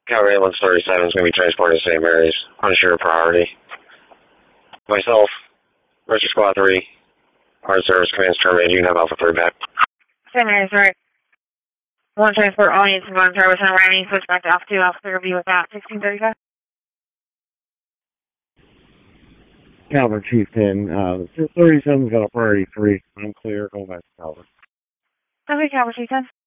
Calgary 137 is going to be transported to St. Mary's. Unsure priority. Myself, Richard Squad 3, hard service commands terminated. You can have Alpha 3 back. St. Mary's, right. One transport, all needs to go on service and running. Switch back to Alpha 2, Alpha 3 will be with that. 1635. Calvert Chieftain, 37's got a priority 3. I'm clear. Go back to Calvert. Okay, Calvert Chieftain.